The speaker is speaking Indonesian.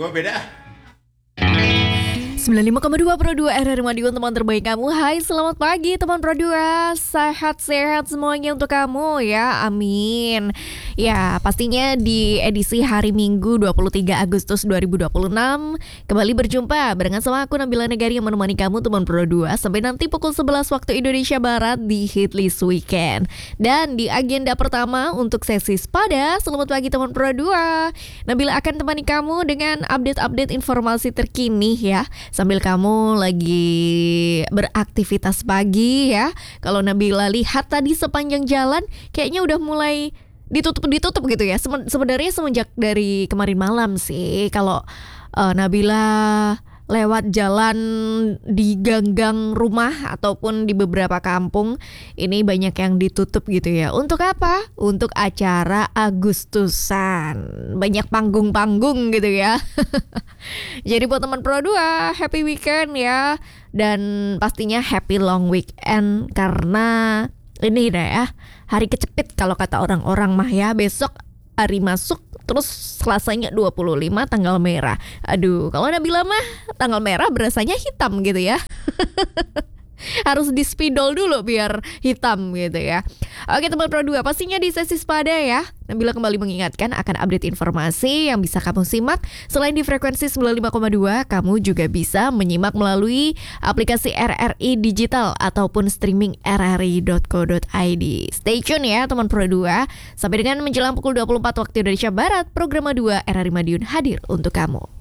Gua beda. 95,2 Pro 2 RRI Madiun, teman terbaik kamu. Hai, selamat pagi teman Pro 2. Sehat-sehat semuanya untuk kamu ya, amin. Ya, pastinya di edisi hari Minggu 23 Agustus 2026 kembali berjumpa barengan sama aku Nabila Negari yang menemani kamu teman Pro 2 sampai nanti pukul 11 waktu Indonesia Barat di Hitlist Weekend. Dan di agenda pertama untuk sesi Spada, selamat pagi teman Pro 2. Nabila akan temani kamu dengan update-update informasi terkini ya, sambil kamu lagi beraktivitas pagi ya. Kalau Nabila lihat tadi sepanjang jalan kayaknya udah mulai ditutup gitu ya. Sebenarnya semenjak dari kemarin malam sih, kalau Nabila lewat jalan di gang-gang rumah ataupun di beberapa kampung ini banyak yang ditutup gitu ya. Untuk apa? Untuk acara Agustusan. Banyak panggung-panggung gitu ya. Jadi buat teman Pro 2, happy weekend ya. Dan pastinya happy long weekend karena ini deh ya, hari kecepit kalau kata orang-orang mah ya. Besok hari masuk, terus Selasanya 25 tanggal merah. Aduh, kalau Nabila mah tanggal merah berasanya hitam gitu ya. Harus di spidol dulu biar hitam gitu ya. Oke teman Pro 2, pastinya di sesi Spada ya, Nabila kembali mengingatkan akan update informasi yang bisa kamu simak. Selain di frekuensi 95,2, kamu juga bisa menyimak melalui aplikasi RRI Digital ataupun streaming rri.co.id. Stay tune ya teman Pro 2. Sampai dengan menjelang pukul 24 waktu Indonesia Barat, program 2 RRI Madiun hadir untuk kamu.